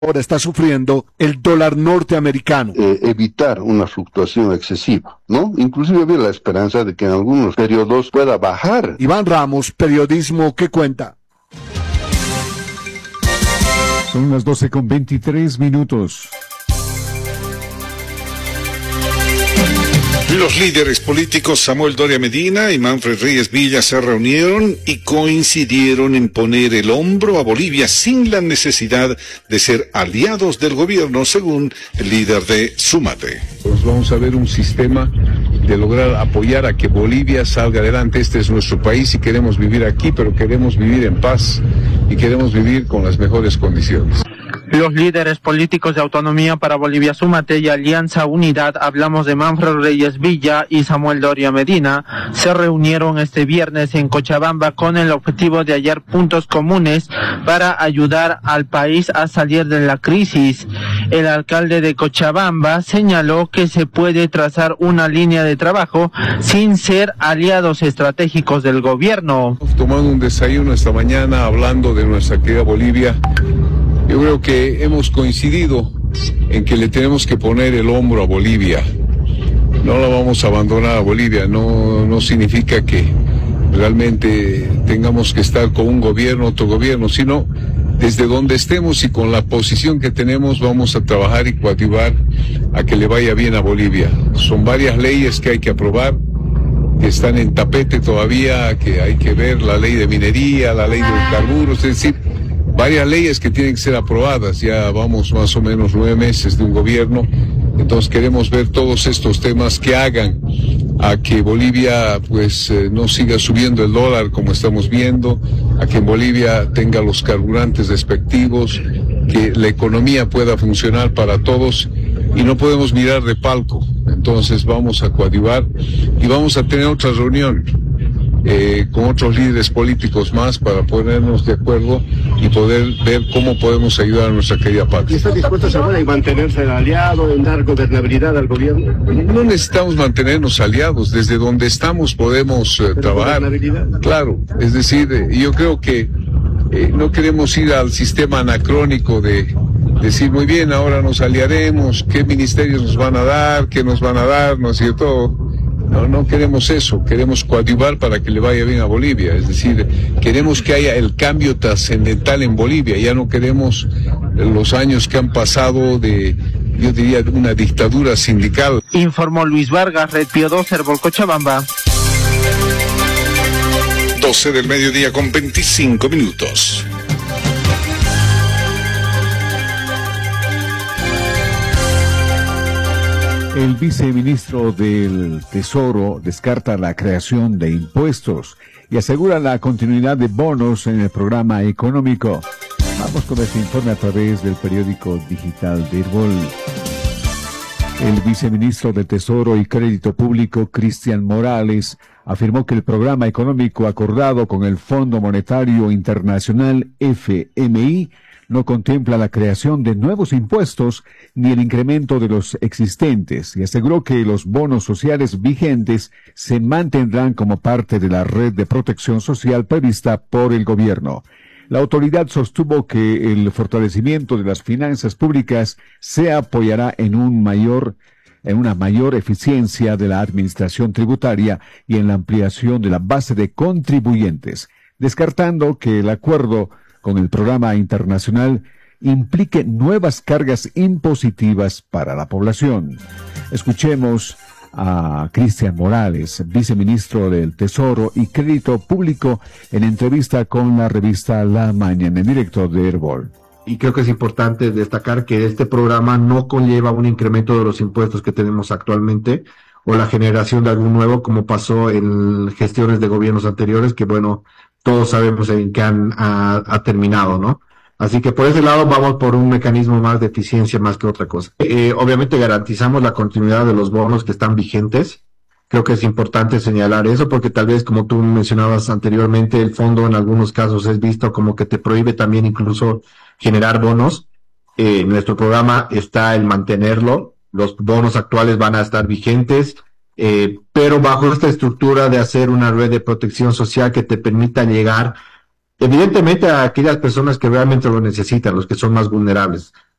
ahora está sufriendo el dólar norteamericano. Evitar una fluctuación excesiva, ¿no? Inclusive había la esperanza de que en algunos periodos pueda bajar. Iván Ramos, periodismo que cuenta. Son las 12:23. Los líderes políticos Samuel Doria Medina y Manfred Reyes Villa se reunieron y coincidieron en poner el hombro a Bolivia sin la necesidad de ser aliados del gobierno, según el líder de Súmate. Pues vamos a ver un sistema de lograr apoyar a que Bolivia salga adelante. Este es nuestro país y queremos vivir aquí, pero queremos vivir en paz y queremos vivir con las mejores condiciones. Los líderes políticos de Autonomía para Bolivia Súmate y Alianza Unidad, hablamos de Manfred Reyes Villa y Samuel Doria Medina, se reunieron este viernes en Cochabamba con el objetivo de hallar puntos comunes para ayudar al país a salir de la crisis. El alcalde de Cochabamba señaló que se puede trazar una línea de trabajo sin ser aliados estratégicos del gobierno. Hemos tomado un desayuno esta mañana hablando de nuestra querida Bolivia. Yo creo que hemos coincidido en que le tenemos que poner el hombro a Bolivia. No la vamos a abandonar a Bolivia, no significa que realmente tengamos que estar con un gobierno, otro gobierno, sino desde donde estemos y con la posición que tenemos vamos a trabajar y coadyuvar a que le vaya bien a Bolivia. Son varias leyes que hay que aprobar, que están en tapete todavía, que hay que ver, la ley de minería, la ley de hidrocarburos, es decir, varias leyes que tienen que ser aprobadas. Ya vamos más o menos 9 meses de un gobierno, entonces queremos ver todos estos temas que hagan a que Bolivia pues no siga subiendo el dólar como estamos viendo, a que en Bolivia tenga los carburantes respectivos, que la economía pueda funcionar para todos y no podemos mirar de palco. Entonces vamos a coadyuvar y vamos a tener otra reunión con otros líderes políticos más para ponernos de acuerdo y poder ver cómo podemos ayudar a nuestra querida patria. ¿Y está dispuesto a mantenerse aliado, en dar gobernabilidad al gobierno? No necesitamos mantenernos aliados, desde donde estamos podemos trabajar. Claro, es decir, yo creo que no queremos ir al sistema anacrónico de decir, muy bien, ahora nos aliaremos, qué ministerios nos van a dar, qué nos van a dar, ¿no es cierto? No queremos eso, queremos coadyuvar para que le vaya bien a Bolivia, es decir, queremos que haya el cambio trascendental en Bolivia, ya no queremos los años que han pasado de, yo diría, una dictadura sindical. Informó Luis Vargas, Red Pío 2, Herbol, Cochabamba. 12 del mediodía con 25 minutos. El viceministro del Tesoro descarta la creación de impuestos y asegura la continuidad de bonos en el programa económico. Vamos con este informe a través del periódico digital de Herbol. El viceministro del Tesoro y Crédito Público, Cristian Morales, afirmó que el programa económico acordado con el Fondo Monetario Internacional, FMI, no contempla la creación de nuevos impuestos ni el incremento de los existentes, y aseguró que los bonos sociales vigentes se mantendrán como parte de la red de protección social prevista por el gobierno. La autoridad sostuvo que el fortalecimiento de las finanzas públicas se apoyará en una mayor eficiencia de la administración tributaria y en la ampliación de la base de contribuyentes, descartando que el acuerdo con el programa internacional implique nuevas cargas impositivas para la población. Escuchemos a Cristian Morales, viceministro del Tesoro y Crédito Público, en entrevista con la revista La Mañana, en directo de Herbol. Y creo que es importante destacar que este programa no conlleva un incremento de los impuestos que tenemos actualmente o la generación de algún nuevo, como pasó en gestiones de gobiernos anteriores, que bueno, todos sabemos en qué ha terminado, ¿no? Así que por ese lado vamos por un mecanismo más de eficiencia más que otra cosa. Obviamente garantizamos la continuidad de los bonos que están vigentes. Creo que es importante señalar eso porque tal vez, como tú mencionabas anteriormente, el fondo en algunos casos es visto como que te prohíbe también incluso generar bonos. Nuestro programa está el mantenerlo. Los bonos actuales van a estar vigentes. Pero bajo esta estructura de hacer una red de protección social que te permita llegar Evidentemente a aquellas personas que realmente lo necesitan, los que son más vulnerables.